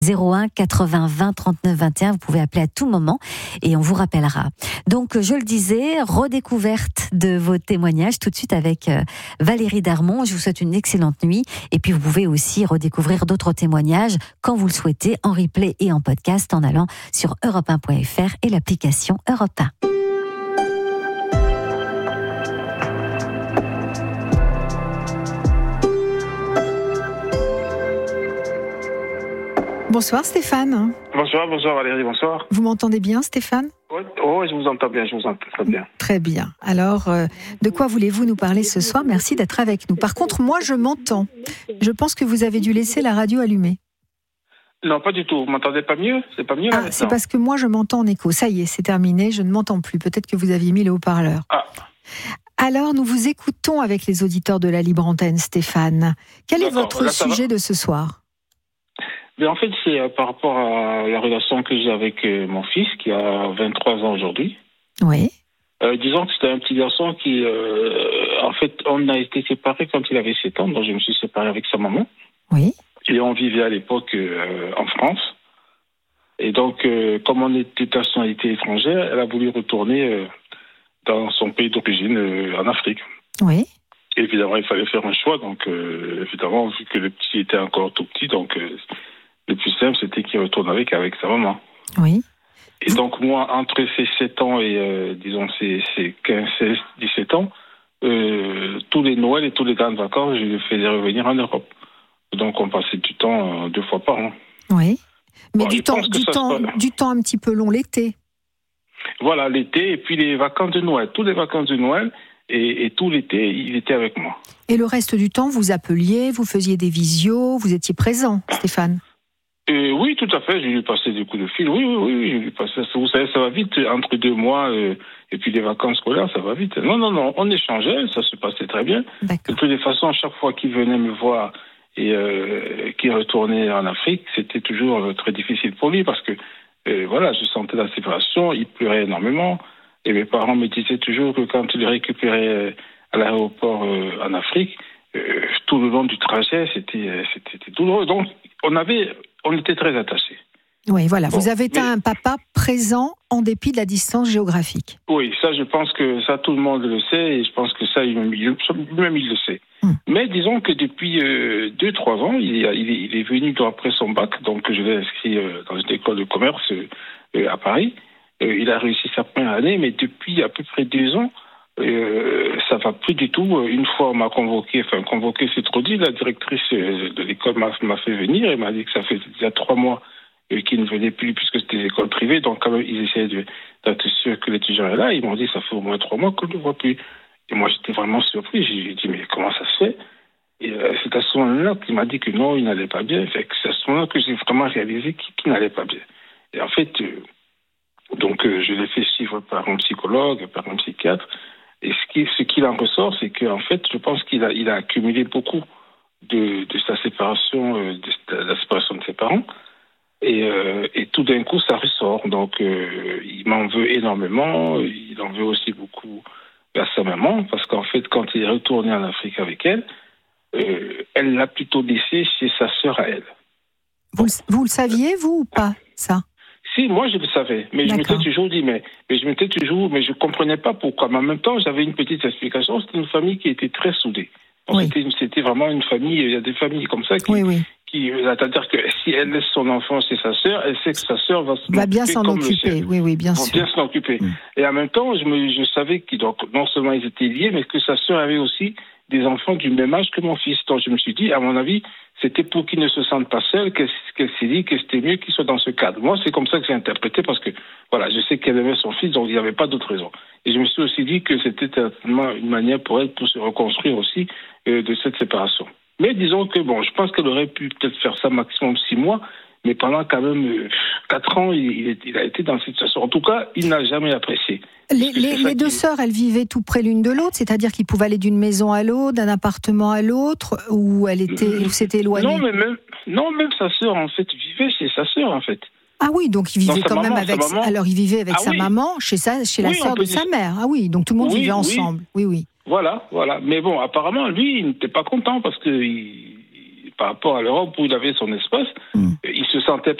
01 80 20 39 21. Vous pouvez appeler à tout moment et on vous rappellera. Donc, je le disais, redécouverte de vos témoignages tout de suite avec Valérie Darmon. Je vous souhaite une excellente nuit. Et puis, vous pouvez aussi redécouvrir d'autres témoignages quand vous le souhaitez en replay et en podcast en allant sur europe1.fr et l'application Europe 1. Bonsoir Stéphane. Bonsoir Valérie, bonsoir. Vous m'entendez bien Stéphane ? Oui, je vous entends bien, très bien. Très bien. Alors, de quoi voulez-vous nous parler ce soir ? Merci d'être avec nous. Par contre, moi je m'entends. Je pense que vous avez dû laisser la radio allumée. Non, pas du tout. Vous m'entendez pas mieux ? C'est pas mieux là, c'est parce que moi je m'entends en écho. Ça y est, c'est terminé, je ne m'entends plus. Peut-être que vous aviez mis le haut-parleur. Alors, nous vous écoutons avec les auditeurs de la Libre Antenne, Stéphane. Quel est votre sujet de ce soir ? Mais en fait, c'est par rapport à la relation que j'ai avec mon fils, qui a 23 ans aujourd'hui. Oui. Disons que c'était un petit garçon qui... en fait, on a été séparés quand il avait 7 ans, donc je me suis séparé avec sa maman. Oui. Et on vivait à l'époque en France. Et donc, comme on était de nationalité étrangère, elle a voulu retourner dans son pays d'origine, en Afrique. Oui. Et évidemment, il fallait faire un choix. Donc, évidemment, vu que le petit était encore tout petit, donc... le plus simple, c'était qu'il retourne avec sa maman. Oui. Et donc, moi, entre ces 7 ans et, disons, ces 15, 16, 17 ans, tous les Noëls et tous les grandes vacances, je les faisais revenir en Europe. Donc, on passait du temps 2 fois par an. Oui. Mais du temps un petit peu long l'été. Voilà, l'été, et puis les vacances de Noël. Toutes les vacances de Noël, et tout l'été, il était avec moi. Et le reste du temps, vous appeliez, vous faisiez des visios, vous étiez présent, Stéphane ? Oui, tout à fait. Je lui passais des coups de fil. Oui, je lui passais. Vous savez, ça va vite. Entre 2 mois et puis les vacances scolaires, ça va vite. Non. On échangeait. Ça se passait très bien. D'accord. De toutes les façons, chaque fois qu'il venait me voir et qu'il retournait en Afrique, c'était toujours très difficile pour lui parce que, je sentais la séparation. Il pleurait énormément. Et mes parents me disaient toujours que quand ils le récupéraient à l'aéroport en Afrique, tout le long du trajet, c'était douloureux. Donc, on était très attachés. Oui, voilà. Vous avez été un papa présent en dépit de la distance géographique. Oui, ça, je pense que ça, tout le monde le sait, et je pense que ça, lui-même, il le sait. Mais disons que depuis 2-3 ans, il est venu après son bac, donc je l'ai inscrit dans une école de commerce à Paris. Il a réussi sa première année, mais depuis à peu près 2 ans, ça va plus du tout. Une fois, on m'a convoqué, c'est trop dit, la directrice de l'école m'a fait venir et m'a dit que ça fait déjà 3 mois qu'il ne venait plus puisque c'était une école privée, donc quand même ils essayaient d'être sûrs que l'étudiant est là. Ils m'ont dit ça fait au moins 3 mois qu'on ne le voit plus. Et moi j'étais vraiment surpris, j'ai dit mais comment ça se fait? Et c'est à ce moment-là qu'il m'a dit que non, il n'allait pas bien. C'est à ce moment-là que j'ai vraiment réalisé qu'il n'allait pas bien. Et en fait, je l'ai fait suivre par un psychologue, par un psychiatre. Et ce qu'il en ressort, c'est qu'en fait, je pense qu'il a accumulé beaucoup de sa séparation, de la séparation de ses parents. Et tout d'un coup, ça ressort. Donc, il m'en veut énormément. Il en veut aussi beaucoup à sa maman, parce qu'en fait, quand il est retourné en Afrique avec elle, elle l'a plutôt laissé chez sa sœur à elle. Vous le saviez, vous, ou pas, ça ? Si, moi je le savais, mais je m'étais toujours dit, mais je comprenais pas pourquoi. Mais en même temps, j'avais une petite explication. C'était une famille qui était très soudée. Donc, c'était vraiment une famille. Il y a des familles comme ça qui c'est-à-dire que si elle laisse son enfant chez sa sœur, elle sait que sa sœur va bien s'en occuper. Oui, bien sûr. Bien s'en occuper. Et en même temps, je savais que donc non seulement ils étaient liés, mais que sa sœur avait aussi des enfants du même âge que mon fils. Donc je me suis dit, à mon avis, c'était pour qu'il ne se sente pas seul qu'elle s'est dit que c'était mieux qu'il soit dans ce cadre. Moi, c'est comme ça que j'ai interprété parce que, je sais qu'elle aimait son fils, donc il n'y avait pas d'autre raison. Et je me suis aussi dit que c'était certainement une manière pour elle pour se reconstruire aussi de cette séparation. Mais disons que, je pense qu'elle aurait pu peut-être faire ça maximum 6 mois, mais pendant quand même 4 ans, il a été dans cette situation. En tout cas, il n'a jamais apprécié. Les 2 sœurs, elles vivaient tout près l'une de l'autre, c'est-à-dire qu'ils pouvaient aller d'une maison à l'autre, d'un appartement à l'autre, où c'était éloigné. Même sa sœur, en fait, vivait chez sa sœur, en fait. Ah oui, donc il vivait quand même avec. Alors il vivait avec sa maman chez la sœur de sa mère. Ah oui, donc tout le monde vivait ensemble. Oui. Voilà. Mais bon, apparemment, lui, il n'était pas content parce par rapport à l'Europe où il avait son espace. Il se sentait